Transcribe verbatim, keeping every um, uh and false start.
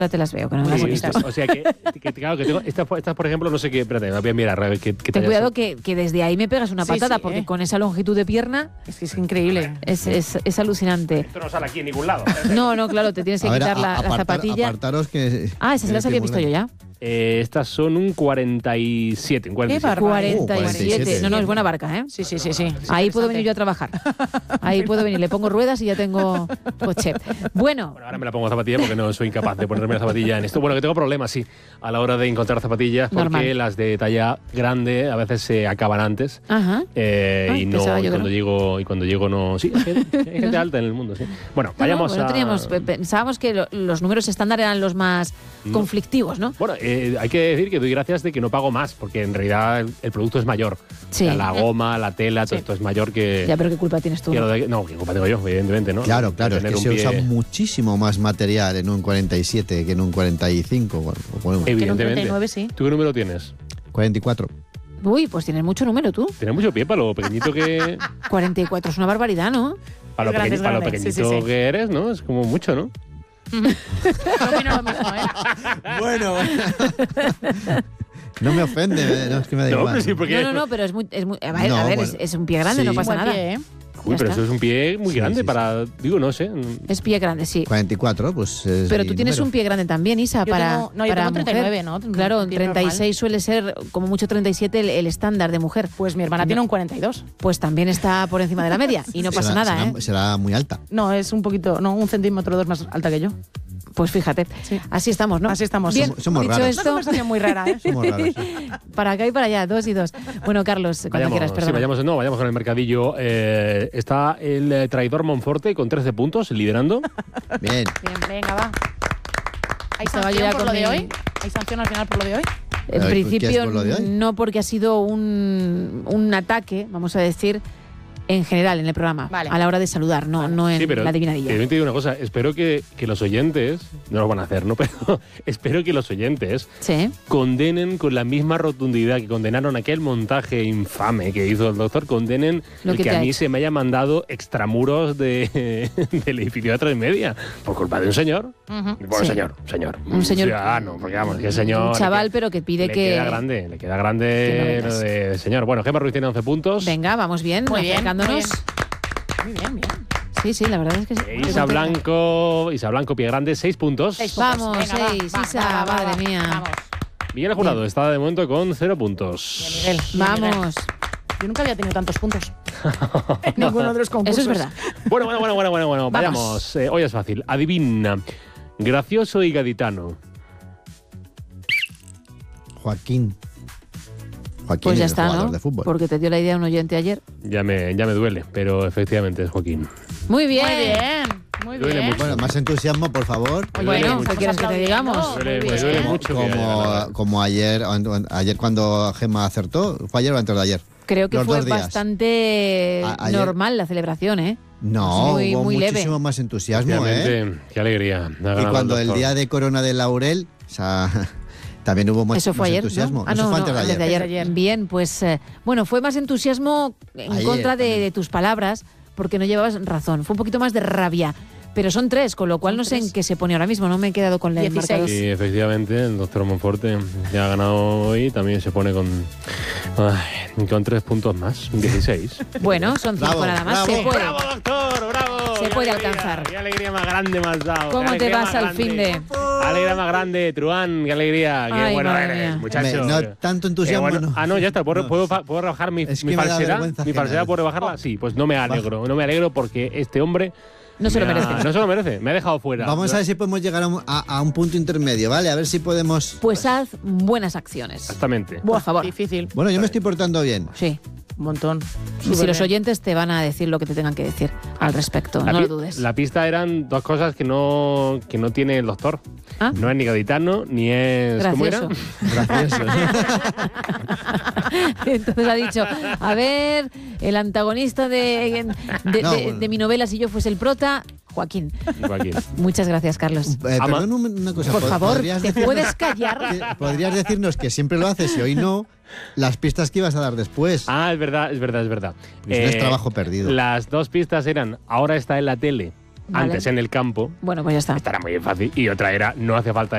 te las veo, que no Sí, las he visto. o sea que, que claro, que tengo estas, estas, por ejemplo, no sé qué, espérate, voy a mirar, a ver qué, qué Ten tallas cuidado son. que, que desde ahí me pegas una Sí, patada, sí, porque eh. con esa longitud de pierna Es que es increíble. es, es, es alucinante. Esto no sale aquí en ningún lado. No, no, claro, te tienes que A ver, quitar a- la, la apartar- zapatilla. Apartaros que... Ah, esas se las había visto yo ya. Eh, estas son un cuarenta y siete, un cuarenta y siete. barbaridad. Uh, cuarenta y siete. No, no, es buena barca, ¿eh? Sí, sí, sí, sí. Ahí puedo venir yo a trabajar. Ahí puedo venir. Le pongo ruedas y ya tengo coche. Bueno, Bueno, ahora me la pongo zapatilla porque no soy incapaz de ponerme la zapatilla en esto. Bueno, que tengo problemas, sí, a la hora de encontrar zapatillas porque Normal. las de talla grande a veces se acaban antes. ajá. Eh, Ay, y no pensaba y yo que cuando no. llego y cuando llego no sí hay gente, hay gente alta en el mundo, sí. Bueno, No, vayamos no, no a teníamos, pe- pensábamos que lo- los números estándar eran los más No. conflictivos, ¿no? Bueno, eh, hay que decir que doy gracias de que no pago más, porque en realidad el, el producto es mayor. Sí. O sea, la goma, la tela, todo Sí. esto es mayor que... Ya, pero ¿qué culpa tienes tú? que no? lo de- no, ¿qué culpa tengo yo? Evidentemente, ¿no? Claro, De claro, es tener que un se pie- usa muchísimo más material en un cuarenta y siete que en un cuarenta y cinco. Bueno, bueno, Que en un Evidentemente. treinta y nueve sí. ¿Tú qué número tienes? cuarenta y cuatro. Uy, pues tienes mucho número tú. Tienes mucho pie para lo pequeñito que... cuarenta y cuatro es una barbaridad, ¿no? Para lo, Grande, pequeñi- es para lo grande, sí, pequeñito sí, sí. que eres, ¿no? Es como mucho, ¿no? No opino lo mismo, ¿eh? Bueno, no me ofende, eh, no, es que me da No, igual. pero sí, porque... No, no, no, pero es muy. Es muy a ver, No, a ver, bueno, es, es un pie grande, sí. no pasa Buen nada. pie, ¿eh? Uy, Ya pero está. eso es un pie muy Sí, grande sí, sí. para... Digo, no sé. Es pie grande, sí. cuarenta y cuatro, pues es Pero mi tú tienes número. un pie grande también, Isa, Yo para. tengo- no, yo para tengo treinta y nueve, mujer. ¿no? Claro, Un pie treinta y seis normal. suele ser, como mucho treinta y siete, el, el estándar de mujer. Pues mi hermana No. tiene un cuarenta y dos. Pues también está por encima de la media. Y no pasa Será- nada, será, ¿eh? será muy alta. No, es un poquito, no, un centímetro o dos más alta que yo. Pues fíjate. Sí. Así estamos, ¿no? Así estamos. Bien, Somos- somos dicho raros. Una esto, conversación muy rara, ¿eh? Somos raros. sí. para acá y para allá, dos y dos. Bueno, Carlos, cuando Vayamos, quieras, sí, perdón. vayamos, no, vayamos con el mercadillo. Eh, está el eh, traidor Monforte con trece puntos, liderando. Bien. Bien, venga, va. ¿Hay Estaba yo sanción ya por con lo de mi- hoy? ¿Hay sanción al final por lo de hoy? En Ay, ¿qué es principio, por lo de hoy? no, porque ha sido un, un ataque, vamos a decir, en general en el programa, Vale. a la hora de saludar, no, no en Sí, pero la adivinadilla. también te digo una cosa, espero que, que los oyentes, no lo van a hacer, ¿no? Pero espero que los oyentes Sí. condenen con la misma rotundidad que condenaron aquel montaje infame que hizo el doctor, condenen Lo el que que, te a ha mí hecho. se me haya mandado extramuros de, del edificio de tres y media por culpa de un señor. Bueno, Sí. señor, señor. Un señor- ciudadano, porque vamos, que señor... Un chaval, le, pero que pide le que... queda grande, le queda que grande no lo vengas. de señor. Bueno, Gemma Ruiz tiene once puntos. Venga, vamos bien, Muy bien, acercándonos. muy Muy bien, bien. Sí, sí, la verdad es que sí. Eh, Estoy Isa contenta. Blanco, Isa Blanco, pie grande, seis puntos. Seis puntos. Vamos, Venga, va, seis, va, Isa, va, va, madre va. mía. Vamos. Miguel Jurado está de momento con cero puntos. Bien, Miguel. Bien, Miguel. Vamos. Yo nunca había tenido tantos puntos en ninguno de los concursos. Eso es verdad. Bueno, bueno, bueno, bueno, bueno, bueno. Vamos. Vayamos. Eh, hoy es fácil. Adivina. Gracioso y gaditano. Joaquín. Joaquín Pues ya es el está, jugador ¿no? de fútbol. Porque te dio la idea un oyente ayer. Ya me, ya me duele, pero efectivamente es Joaquín. Muy bien. Muy bien, muy Duele bien. mucho. Bueno, más entusiasmo, por favor. Me duele Bueno, mucho. ¿qué quieres que te digamos? Me duele, Muy me duele bien. mucho. que haya Como, ganado. como ayer, o an- ayer cuando Gemma acertó. ¿Fue ayer o antes de ayer? Creo que Los fue dos días. bastante A- ayer- normal la celebración, ¿eh? No, Muy- hubo muy leve. muchísimo más entusiasmo, ¿eh? Efectivamente, qué alegría. Ha Y ganado cuando el doctor. día de Corona de Laurel, o sea, también hubo más, Eso fue más ayer, entusiasmo. ¿no? Ah, Eso no, fue no, antes de ayer. antes de ayer. Antes de ayer. Bien, pues eh, bueno, fue más entusiasmo en Ayer contra de, también. de tus palabras, porque no llevabas razón. Fue un poquito más de rabia. Pero son tres, con lo cual Son no sé tres. en qué se pone ahora mismo. No me he quedado con el Dieciséis. marcador. Sí, efectivamente, el doctor Monforte ya ha ganado hoy. También se pone con, ay, con tres puntos más, dieciséis. Bueno, son cinco Bravo, nada más. bravo. Se puede. ¡Bravo, doctor! ¡Bravo! Se Qué puede alegría, alcanzar. ¡Qué alegría más grande me has dado! ¿Cómo qué te alegría vas más al grande. fin de...? Alegría más grande, Truán, qué alegría. Qué Ay, bueno madre eres, mía. muchacho. Me- no tanto entusiasmo, Qué bueno. no. Ah, no, ya está. ¿Puedo, No. puedo, fa- puedo rebajar mi, Es mi que me da falsedad? vergüenza ¿Mi ajena. falsedad puedo rebajarla? Sí, pues no me alegro. No me alegro porque este hombre... No se lo me ha- merece. No se lo merece. Me ha dejado fuera. Vamos a ver si podemos llegar a un, a- a un punto intermedio, ¿vale? A ver si podemos... Pues haz buenas acciones. Exactamente. Por favor. Difícil. Bueno, yo me estoy portando bien. Sí. Un montón. Y si Súper los bien. oyentes te van a decir lo que te tengan que decir al respecto, La no pi- lo dudes. La pista eran dos cosas que no, que no tiene el doctor. Ah. No es ni gaditano, ni es... ¿Cómo era? Gracioso. Gracioso. Entonces ha dicho, a ver, el antagonista de, de, No, de- bueno. de mi novela, si yo fuese el prota, Joaquín. Joaquín. Muchas gracias, Carlos. Eh, Ama- perdón un- una cosa. Por ¿pod- favor, podrías ¿te decirnos- puedes callar? que- Podrías decirnos que siempre lo haces y hoy no, las pistas que ibas a dar después. Ah, es verdad, es verdad, es verdad. Eso no es trabajo perdido. Las dos pistas eran, ahora está en la tele, Vale. antes en el campo. Bueno, pues ya está. Esta era muy fácil. Y otra era, no hace falta